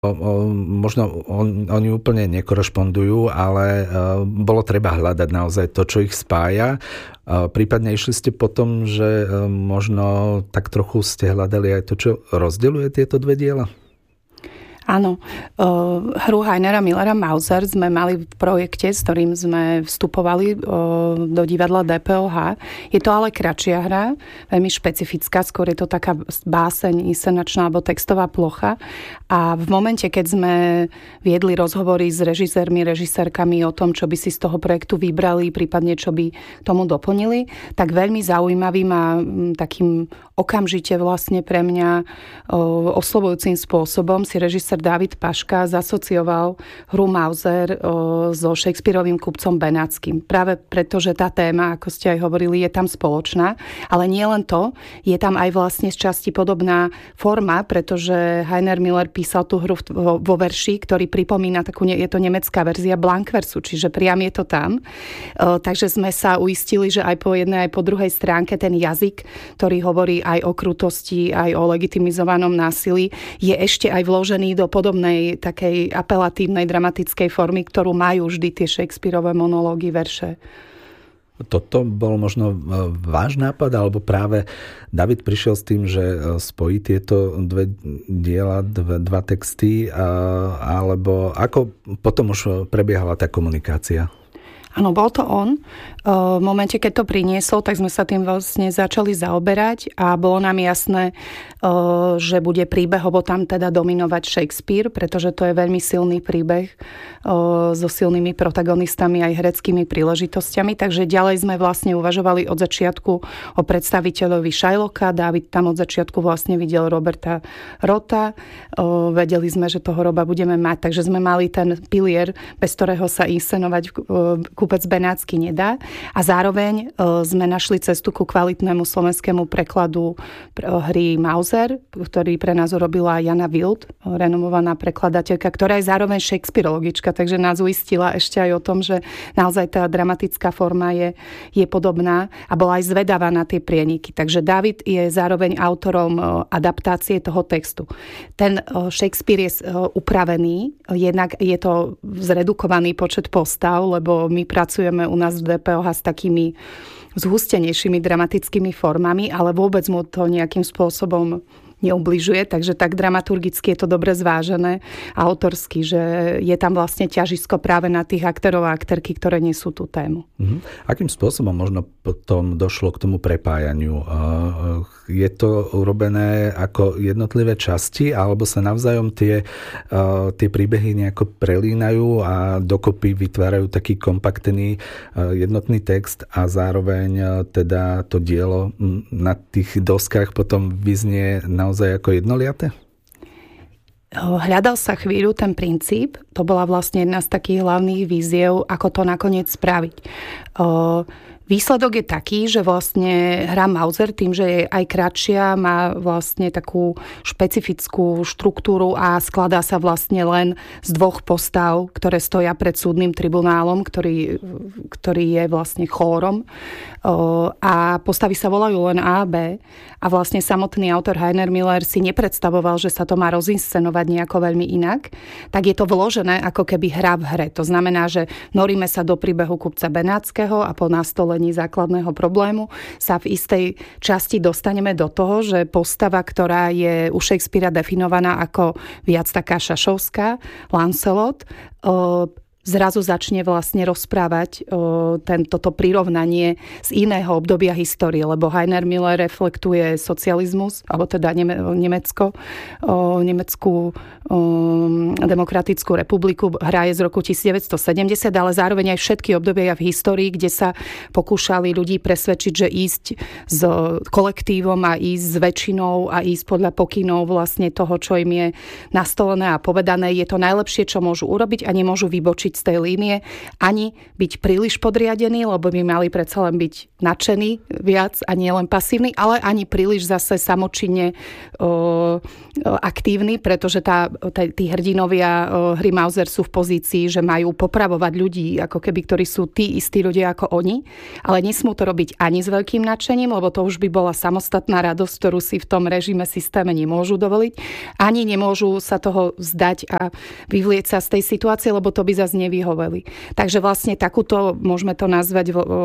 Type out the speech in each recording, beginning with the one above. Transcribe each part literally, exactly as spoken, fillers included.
možno on, oni úplne nekorešpondujú, ale bolo treba hľadať naozaj to, čo ich spája. Prípadne išli ste potom, že možno tak trochu ste hľadali aj to, čo rozdeľuje tieto dve diela? Áno, hru Heinera Millera Mauser sme mali v projekte, s ktorým sme vstupovali do divadla dé pé ó há. Je to ale kratšia hra, veľmi špecifická, skôr je to taká báseň, inscenačná alebo textová plocha. A v momente, keď sme viedli rozhovory s režisérmi, režisérkami o tom, čo by si z toho projektu vybrali, prípadne čo by tomu doplnili, tak veľmi zaujímavým a takým okamžite vlastne pre mňa oslovujúcim spôsobom si režisér Dávid Paška zasocioval hru Mauser so Shakespearovým kupcom Benátskym. Práve preto, že tá téma, ako ste aj hovorili, je tam spoločná. Ale nie len to, je tam aj vlastne z časti podobná forma, pretože Heiner Miller písal tú hru vo verši, ktorý pripomína takú, je to nemecká verzia Blankversu, čiže priam je to tam. Takže sme sa uistili, že aj po jednej, aj po druhej stránke ten jazyk, ktorý hovorí aj o krutosti, aj o legitimizovanom násilí, je ešte aj vložený do podobnej takej apelatívnej dramatickej formy, ktorú majú vždy tie Shakespearove monológy, verše. Toto bol možno váš nápad, alebo práve David prišiel s tým, že spojí tieto dve diela, dve, dva texty, alebo ako potom už prebiehala tá komunikácia? Áno, bol to on. V momente, keď to priniesol, tak sme sa tým vlastne začali zaoberať a bolo nám jasné, že bude príbehovo tam teda dominovať Shakespeare, pretože to je veľmi silný príbeh so silnými protagonistami aj hereckými príležitosťami. Takže ďalej sme vlastne uvažovali od začiatku o predstaviteľovi Shylocka. Dávid tam od začiatku vlastne videl Roberta Rota. Vedeli sme, že toho Roba budeme mať, takže sme mali ten pilier, bez ktorého sa inscenovať Kupec Benátsky nedá. A zároveň sme našli cestu ku kvalitnému slovenskému prekladu hry Mauser, ktorý pre nás urobila Jana Wild, renomovaná prekladateľka, ktorá je zároveň Shakespeareologička, takže nás uistila ešte aj o tom, že naozaj tá dramatická forma je, je podobná a bola aj zvedavá na tie prieniky. Takže David je zároveň autorom adaptácie toho textu. Ten Shakespeare je upravený, jednak je to zredukovaný počet postav, lebo my pracujeme u nás v dé pé ó há s takými zhustenejšími dramatickými formami, ale vôbec mu to nejakým spôsobom neubližuje, takže tak dramaturgicky je to dobre zvážené a autorsky, že je tam vlastne ťažisko práve na tých aktérov a aktérky, ktoré nesú tú tému. Mhm. Akým spôsobom možno potom došlo k tomu prepájaniu? Je to urobené ako jednotlivé časti, alebo sa navzájom tie, tie príbehy nejako prelínajú a dokopy vytvárajú taký kompaktný jednotný text a zároveň teda to dielo na tých doskách potom vyznie naozaj ako jednoliate? Hľadal sa chvíľu ten princíp. To bola vlastne jedna z takých hlavných víziev, ako to nakoniec spraviť. Výsledok je taký, že vlastne hra Mauser tým, že je aj kratšia, má vlastne takú špecifickú štruktúru a skladá sa vlastne len z dvoch postav, ktoré stoja pred súdnym tribunálom, ktorý, ktorý je vlastne chórom. A postavy sa volajú len A a B. A vlastne samotný autor Heiner Miller si nepredstavoval, že sa to má rozinscenovať nejako veľmi inak. Tak je to vložené ako keby hra v hre. To znamená, že noríme sa do príbehu kupca Benátskeho a po nastolení základného problému sa v istej časti dostaneme do toho, že postava, ktorá je u Shakespearea definovaná ako viac taká šašovská, Lancelot, zrazu začne vlastne rozprávať o, ten, toto prirovnanie z iného obdobia histórie, lebo Heiner Miller reflektuje socializmus, alebo teda Neme, Nemecko, o, Nemeckú o, demokratickú republiku, hra je z roku devätnásťstosedemdesiat, ale zároveň aj všetky obdobia v histórii, kde sa pokúšali ľudí presvedčiť, že ísť s kolektívom a ísť s väčšinou a ísť podľa pokynov vlastne toho, čo im je nastolené a povedané, je to najlepšie, čo môžu urobiť a nemôžu vybočiť vyskočiť z tej línie, ani byť príliš podriadený, lebo by mali predsa len byť nadšení viac a nie len pasívny, ale ani príliš zase samočinne o, aktívny, pretože tá, tá, tí hrdinovia o, hry Mauser sú v pozícii, že majú popravovať ľudí, ako keby, ktorí sú tí istí ľudia ako oni, ale nesmú to robiť ani s veľkým nadšením, lebo to už by bola samostatná radosť, ktorú si v tom režime, systéme nemôžu dovoliť, ani nemôžu sa toho vzdať a vyvlieť sa z tej situácie, lebo to by zase nevyhoveli. Takže vlastne takúto, môžeme to nazvať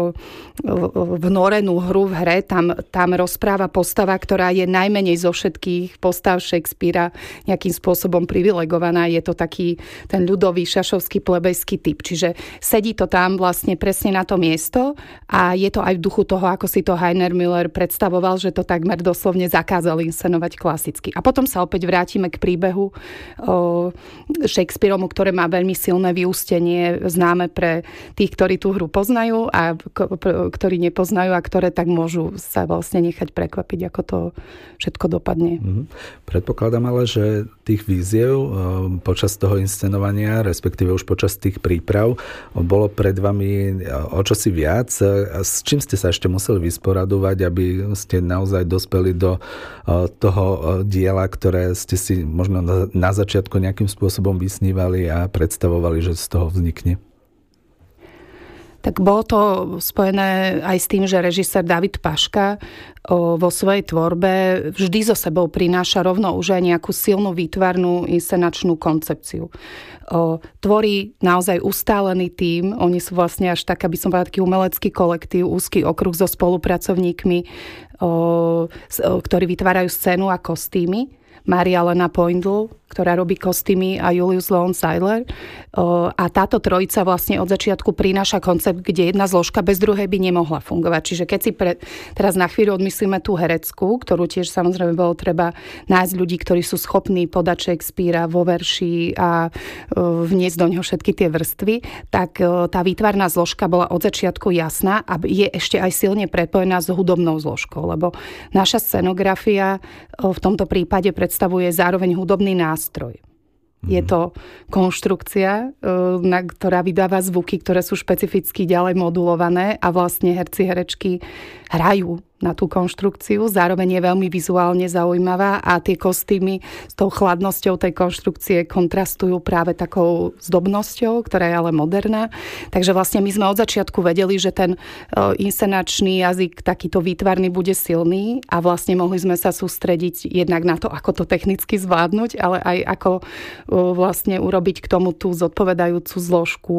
vnorenú hru v hre, tam, tam rozpráva postava, ktorá je najmenej zo všetkých postav Shakespearea nejakým spôsobom privilegovaná. Je to taký ten ľudový šašovský plebejský typ. Čiže sedí to tam vlastne presne na to miesto a je to aj v duchu toho, ako si to Heiner Müller predstavoval, že to takmer doslovne zakázali inscenovať klasicky. A potom sa opäť vrátime k príbehu Shakespearomu, ktoré má veľmi silné vyústenie, známe pre tých, ktorí tú hru poznajú a ktorí nepoznajú a ktoré tak môžu sa vlastne nechať prekvapiť, ako to všetko dopadne. Mm-hmm. Predpokladám ale, že tých víziev počas toho inscenovania, respektíve už počas tých príprav, bolo pred vami o čosi viac. S čím ste sa ešte museli vysporadovať, aby ste naozaj dospeli do toho diela, ktoré ste si možno na začiatku nejakým spôsobom vysnívali a predstavovali, že z toho vznikne? Tak bolo to spojené aj s tým, že režisér David Paška vo svojej tvorbe vždy so sebou prináša rovno už aj nejakú silnú výtvarnú inscenačnú koncepciu. Tvorí naozaj ustálený tím, oni sú vlastne až tak, aby som povedala, taký umelecký kolektív, úzky okruh so spolupracovníkmi, ktorí vytvárajú scénu a kostýmy. Maria Lena Poindl, ktorá robí kostýmy, a Julius Lone Seidler. A táto trojica vlastne od začiatku prináša koncept, kde jedna zložka bez druhej by nemohla fungovať. Čiže keď si pre, teraz na chvíľu odmyslíme tú hereckú, ktorú tiež samozrejme bolo treba nájsť ľudí, ktorí sú schopní podať Shakespearea vo verši a vniesť do ňoho všetky tie vrstvy, tak tá výtvarná zložka bola od začiatku jasná a je ešte aj silne prepojená s hudobnou zložkou, lebo naša scenografia v tomto prípade predstavuje zároveň hudobný nástroj. Je to konštrukcia, ktorá vydáva zvuky, ktoré sú špecificky ďalej modulované a vlastne herci, herečky hrajú na tú konštrukciu. Zároveň je veľmi vizuálne zaujímavá a tie kostýmy s tou chladnosťou tej konštrukcie kontrastujú práve takou zdobnosťou, ktorá je ale moderná. Takže vlastne my sme od začiatku vedeli, že ten inscenačný jazyk takýto výtvarný bude silný a vlastne mohli sme sa sústrediť jednak na to, ako to technicky zvládnuť, ale aj ako vlastne urobiť k tomu tú zodpovedajúcu zložku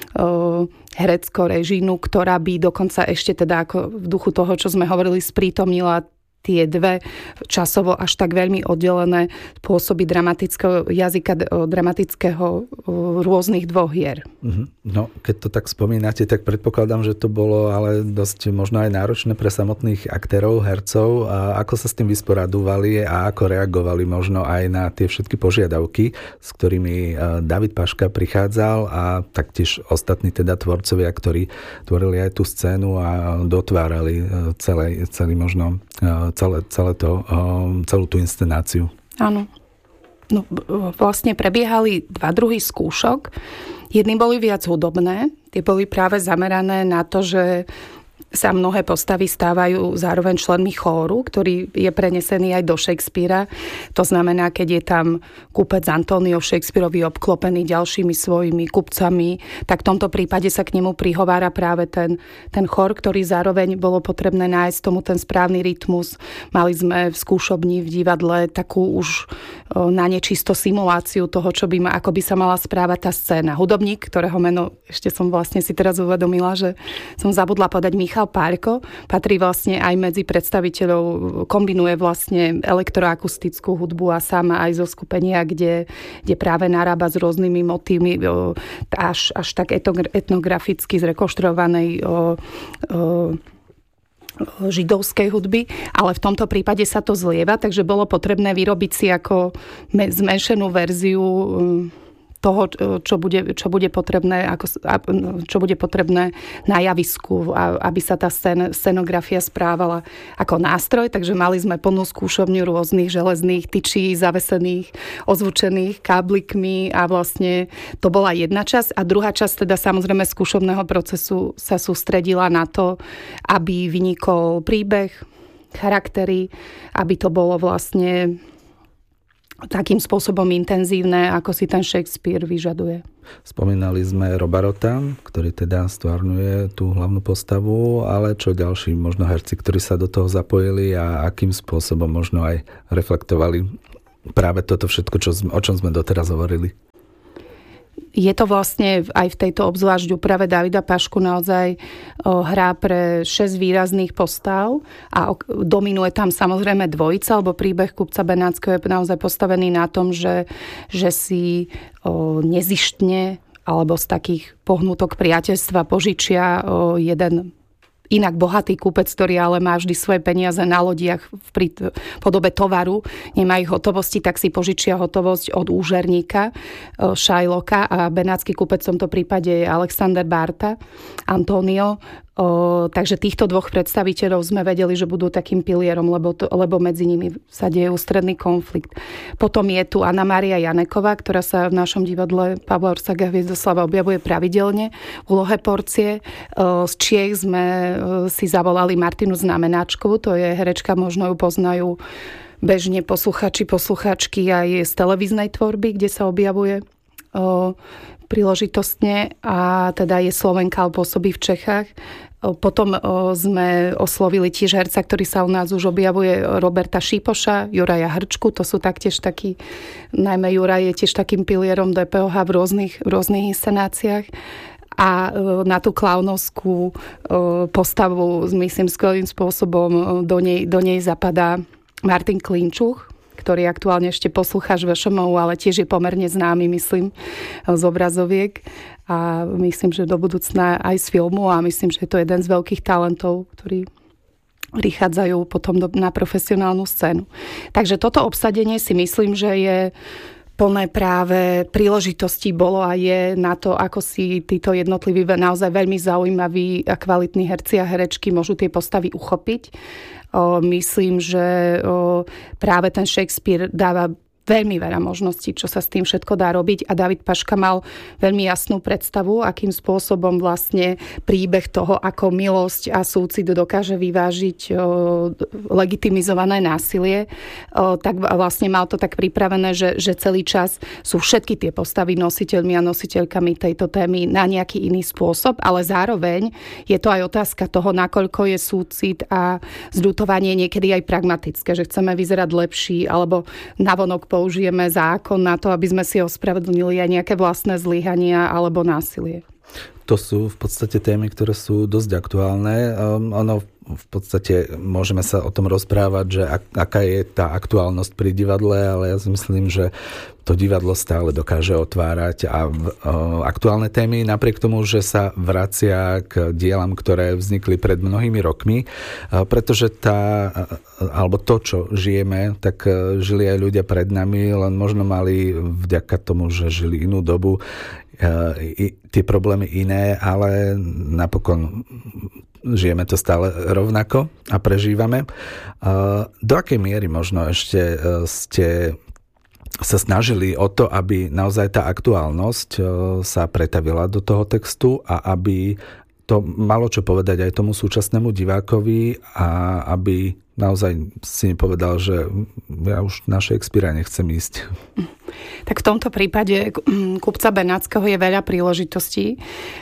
herecko-režijnú, ktorá by dokonca ešte teda ako v duchu toho, čo sme hovorili, sprítomnila tie dve časovo až tak veľmi oddelené spôsoby dramatického jazyka, dramatického rôznych dvoch hier. No, keď to tak spomínate, tak predpokladám, že to bolo ale dosť možno aj náročné pre samotných aktérov, hercov. A ako sa s tým vysporadúvali a ako reagovali možno aj na tie všetky požiadavky, s ktorými David Paška prichádzal a taktiež ostatní teda tvorcovia, ktorí tvorili aj tú scénu a dotvárali celé, celý možno Celé, celé to, celú tú inscenáciu. Áno. No, vlastne prebiehali dva druhy skúšok. Jedny boli viac hudobné. Tie boli práve zamerané na to, že sa mnohé postavy stávajú zároveň členmi chóru, ktorý je prenesený aj do Shakespearea. To znamená, keď je tam kúpec Antonio Shakespeareovi obklopený ďalšími svojimi kupcami, tak v tomto prípade sa k nemu prihovára práve ten, ten chór, ktorý zároveň bolo potrebné nájsť tomu ten správny rytmus. Mali sme v skúšobni v divadle takú už na nečisto simuláciu toho, čo by ma, ako by sa mala správať tá scéna. Hudobník, ktorého meno ešte som vlastne si teraz uvedomila, že som zabudla povedať, Michal Párko, patrí vlastne aj medzi predstaviteľov, kombinuje vlastne elektroakustickú hudbu a sama aj zo skupenia, kde, kde práve narába s rôznymi motívmi až, až tak etnograficky zrekonštruovanej o, o, židovskej hudby, ale v tomto prípade sa to zlieva, takže bolo potrebné vyrobiť si ako zmenšenú verziu toho, čo bude, čo bude potrebné, ako, čo bude potrebné na javisku, aby sa tá scén, scenografia správala ako nástroj. Takže mali sme plnú skúšovňu rôznych železných tyčí, zavesených, ozvučených káblikmi a vlastne to bola jedna časť. A druhá časť teda samozrejme skúšovného procesu sa sústredila na to, aby vynikol príbeh, charaktery, aby to bolo vlastne takým spôsobom intenzívne, ako si ten Shakespeare vyžaduje. Spomínali sme Roba Rota, ktorý teda stvárňuje tú hlavnú postavu, ale čo ďalší možno herci, ktorí sa do toho zapojili a akým spôsobom možno aj reflektovali práve toto všetko, čo sme, o čom sme doteraz hovorili? Je to vlastne aj v tejto obzvlášť úprave Davida Pašku naozaj hrá pre šesť výrazných postav a dominuje tam samozrejme dvojica, lebo príbeh kupca Benátskeho je naozaj postavený na tom, že, že si nezištne alebo z takých pohnutok priateľstva požičia jeden inak bohatý kúpec, ktorý ale má vždy svoje peniaze na lodiach v podobe tovaru, nemá ich hotovosti, tak si požičia hotovosť od úžerníka Shylocka a benátsky kúpec v tomto prípade je Alexander Barta, Antonio. O, takže týchto dvoch predstaviteľov sme vedeli, že budú takým pilierom, lebo, to, lebo medzi nimi sa deje ústredný konflikt. Potom je tu Anna Mária Janeková, ktorá sa v našom divadle Pavla Orsaga Hviezdoslava objavuje pravidelne v úlohe Porcie. O, z Čiech sme o, si zavolali Martinu Znamenáčkovú, to je herečka, možno ju poznajú bežne posluchači, posluchačky aj z televíznej tvorby, kde sa objavuje o, príležitostne a teda je Slovenka, ale pôsobí v Čechách. Potom sme oslovili tiež herca, ktorý sa u nás už objavuje, Roberta Šípoša, Juraja Hrčku, to sú taktiež takí, najmä Juraj je tiež takým pilierom dé pé ó há v rôznych, v rôznych inscenáciách. A na tú klaunovskú postavu, myslím, skvelým spôsobom do nej, do nej zapadá Martin Klinčuch, ktorý aktuálne ešte poslucháč vé š em u, ale tiež je pomerne známy, myslím, z obrazoviek. A myslím, že do budúcna aj z filmu a myslím, že je to jeden z veľkých talentov, ktorí prichádzajú potom do, na profesionálnu scénu. Takže toto obsadenie si myslím, že je plné práve príležitostí bolo a je na to, ako si títo jednotliví naozaj veľmi zaujímaví a kvalitní herci a herečky môžu tie postavy uchopiť. O, myslím, že o, práve ten Shakespeare dáva veľmi veľa možností, čo sa s tým všetko dá robiť a David Paška mal veľmi jasnú predstavu, akým spôsobom vlastne príbeh toho, ako milosť a súcit dokáže vyvážiť o, legitimizované násilie, o, tak vlastne mal to tak pripravené, že, že celý čas sú všetky tie postavy nositeľmi a nositeľkami tejto témy na nejaký iný spôsob, ale zároveň je to aj otázka toho, nakoľko je súcit a zľutovanie niekedy aj pragmatické, že chceme vyzerať lepší alebo navonok použijeme zákon na to, aby sme si ospravedlnili aj nejaké vlastné zlyhania alebo násilie. To sú v podstate témy, ktoré sú dosť aktuálne. Um, ono v podstate môžeme sa o tom rozprávať, že ak, aká je tá aktuálnosť pri divadle, ale ja si myslím, že to divadlo stále dokáže otvárať a uh, aktuálne témy, napriek tomu, že sa vracia k dielam, ktoré vznikli pred mnohými rokmi, uh, pretože tá, uh, alebo to, čo žijeme, tak uh, žili aj ľudia pred nami, len možno mali vďaka tomu, že žili inú dobu, uh, i, tie problémy iné, ale napokon žijeme to stále rovnako a prežívame. Do akej miery možno ešte ste sa snažili o to, aby naozaj tá aktuálnosť sa pretavila do toho textu a aby to malo čo povedať aj tomu súčasnému divákovi a aby naozaj si nepovedal, že ja už na Shakespearea nechcem ísť. Tak v tomto prípade kupca Benátskeho je veľa príležitostí.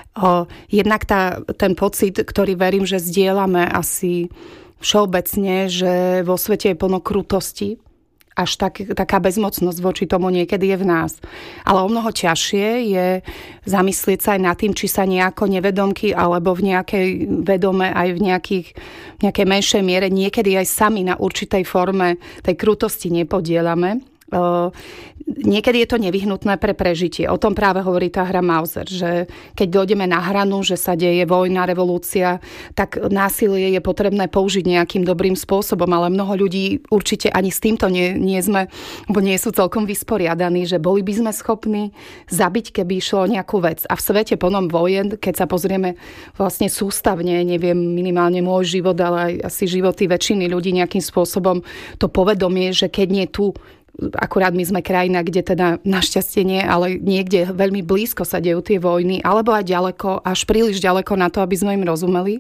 Jednak tá, ten pocit, ktorý verím, že zdieľame asi všeobecne, že vo svete je plno krutosti, až tak, taká bezmocnosť voči tomu niekedy je v nás. Ale o mnoho ťažšie je zamyslieť sa aj nad tým, či sa nejako nevedomky alebo v nejakej vedome aj v nejakých, nejakej menšej miere niekedy aj sami na určitej forme tej krutosti nepodielame. Niekedy je to nevyhnutné pre prežitie. O tom práve hovorí tá hra Mauser, že keď dojdeme na hranu, že sa deje vojna, revolúcia, tak násilie je potrebné použiť nejakým dobrým spôsobom, ale mnoho ľudí určite ani s týmto nie, nie sme, bo nie sú celkom vysporiadaní, že boli by sme schopní zabiť, keby išlo nejakú vec. A v svete plnom vojen, keď sa pozrieme vlastne sústavne, neviem, minimálne môj život, ale aj asi životy väčšiny ľudí nejakým spôsobom, to povedomie, že keď nie tu, akurát my sme krajina, kde teda našťastie nie, ale niekde veľmi blízko sa dejú tie vojny, alebo aj ďaleko, až príliš ďaleko na to, aby sme im rozumeli.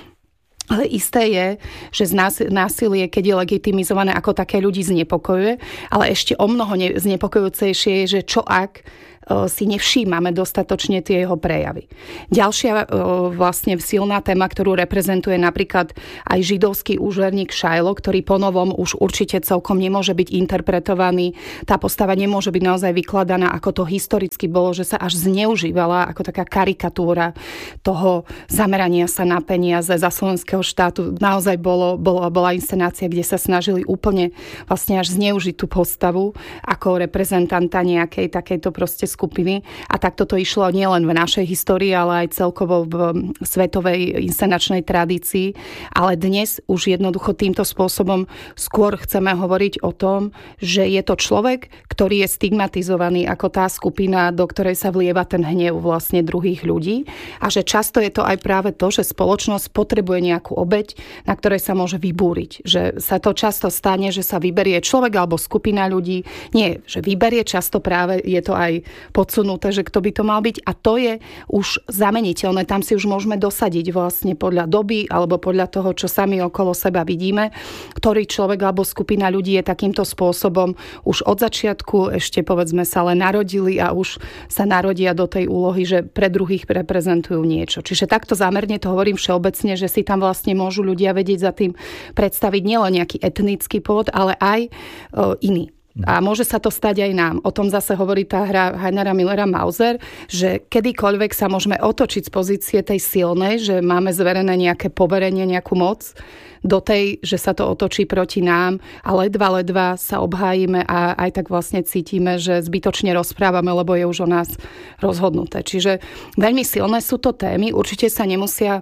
Ale isté je, že násilie, keď je legitimizované, ako také ľudí znepokojuje, ale ešte o mnoho znepokojujúcejšie je, že čo ak si nevšímame dostatočne tie jeho prejavy. Ďalšia vlastne silná téma, ktorú reprezentuje napríklad aj židovský úžerník Šajlo, ktorý ponovom už určite celkom nemôže byť interpretovaný. Tá postava nemôže byť naozaj vykladaná, ako to historicky bolo, že sa až zneužívala ako taká karikatúra toho zamerania sa na peniaze za slovenského štátu. Naozaj bolo, bolo, bola inscenácia, kde sa snažili úplne vlastne až zneužiť tú postavu ako reprezentanta nejakej takejto proste skupiny. A takto to išlo nielen v našej histórii, ale aj celkovo v svetovej inscenačnej tradícii. Ale dnes už jednoducho týmto spôsobom skôr chceme hovoriť o tom, že je to človek, ktorý je stigmatizovaný ako tá skupina, do ktorej sa vlieva ten hnev vlastne druhých ľudí. A že často je to aj práve to, že spoločnosť potrebuje nejakú obeť, na ktorej sa môže vybúriť. Že sa to často stane, že sa vyberie človek alebo skupina ľudí. Nie, že vyberie často práve, je to aj podsunuté, že kto by to mal byť. A to je už zameniteľné. Tam si už môžeme dosadiť vlastne podľa doby alebo podľa toho, čo sami okolo seba vidíme, ktorý človek alebo skupina ľudí je takýmto spôsobom už od začiatku ešte povedzme sa len narodili a už sa narodia do tej úlohy, že pre druhých reprezentujú niečo. Čiže takto zámerne to hovorím všeobecne, že si tam vlastne môžu ľudia vedieť za tým predstaviť nielen nejaký etnický pôvod, ale aj e, iný. A môže sa to stať aj nám. O tom zase hovorí tá hra Heinera Millera Mauser, že kedykoľvek sa môžeme otočiť z pozície tej silnej, že máme zverené nejaké poverenie, nejakú moc, do tej, že sa to otočí proti nám a ledva, ledva sa obhájime a aj tak vlastne cítime, že zbytočne rozprávame, lebo je už o nás rozhodnuté. Čiže veľmi silné sú to témy. Určite sa nemusia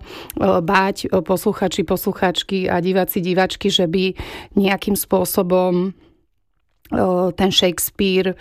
báť posluchači, posluchačky a diváci, divačky, že by nejakým spôsobom ten Shakespeare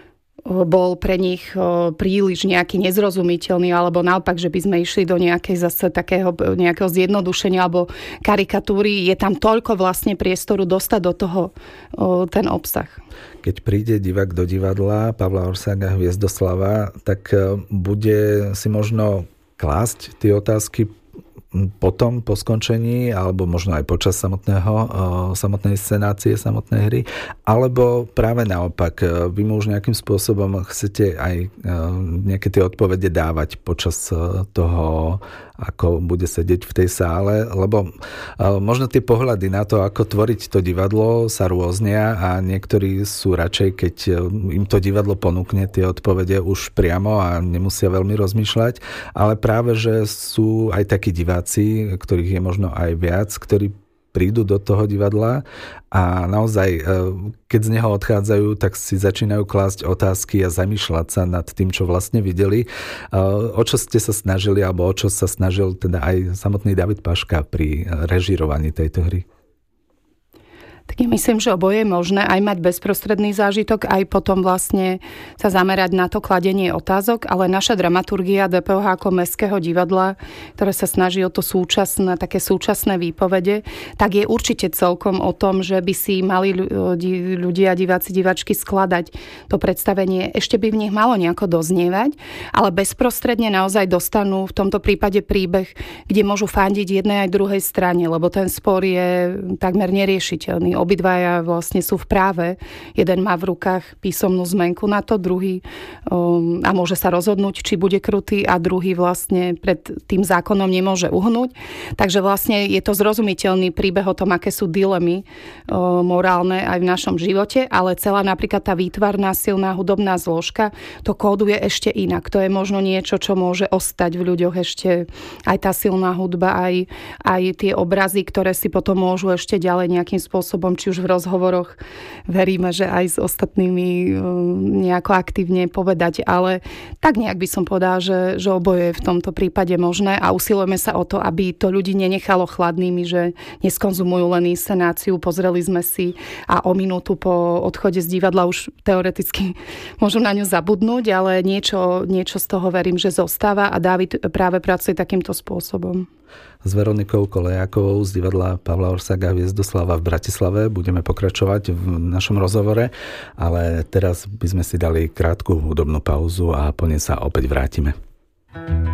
bol pre nich príliš nejaký nezrozumiteľný, alebo naopak, že by sme išli do nejakej zase takého nejakého zjednodušenia alebo karikatúry. Je tam toľko vlastne priestoru dostať do toho ten obsah. Keď príde divák do divadla Pavla Orsága Hviezdoslava, tak bude si možno klásť tie otázky potom, po skončení, alebo možno aj počas samotného, samotnej scenácie, samotnej hry, alebo práve naopak, vy mu už nejakým spôsobom chcete aj nejaké tie odpovede dávať počas toho, ako bude sedieť v tej sále, lebo možno tie pohľady na to, ako tvoriť to divadlo, sa rôznia a niektorí sú radšej, keď im to divadlo ponúkne tie odpovede už priamo a nemusia veľmi rozmýšľať, ale práve, že sú aj takí diváci, ktorých je možno aj viac, ktorí prídu do toho divadla a naozaj, keď z neho odchádzajú, tak si začínajú klásť otázky a zamýšľať sa nad tým, čo vlastne videli. O čo ste sa snažili, alebo o čo sa snažil teda aj samotný David Paška pri režírovaní tejto hry? Tak ja myslím, že oboje je možné aj mať bezprostredný zážitok, aj potom vlastne sa zamerať na to kladenie otázok, ale naša dramaturgia dé pé ó há ako Mestského divadla, ktoré sa snaží o to súčasné, také súčasné výpovede, tak je určite celkom o tom, že by si mali ľudia, diváci, divačky skladať to predstavenie. Ešte by v nich malo nejako doznievať, ale bezprostredne naozaj dostanú v tomto prípade príbeh, kde môžu fandiť jednej aj druhej strane, lebo ten spor je takmer neriešiteľný. Obidvaja vlastne sú v práve. Jeden má v rukách písomnú zmenku na to, druhý um, a môže sa rozhodnúť, či bude krutý a druhý vlastne pred tým zákonom nemôže uhnúť. Takže vlastne je to zrozumiteľný príbeh o tom, aké sú dilemy um, morálne aj v našom živote, ale celá napríklad tá výtvarná silná hudobná zložka to kóduje ešte inak. To je možno niečo, čo môže ostať v ľuďoch ešte aj tá silná hudba, aj, aj tie obrazy, ktoré si potom môžu ešte ďalej nejakým spôsobom spôsobom, či už v rozhovoroch veríme, že aj s ostatnými nejako aktívne povedať, ale tak nejak by som povedala, že, že oboje je v tomto prípade možné a usilujeme sa o to, aby to ľudí nenechalo chladnými, že neskonzumujú len inscenáciu, pozreli sme si a o minútu po odchode z divadla už teoreticky môžu na ňu zabudnúť, ale niečo, niečo z toho verím, že zostáva a Dávid práve pracuje takýmto spôsobom. S Veronikou Kolejákovou z divadla Pavla Orsága Hviezdoslava v Bratislave budeme pokračovať v našom rozhovore, ale teraz by sme si dali krátku hudobnú pauzu a po nej sa opäť vrátime.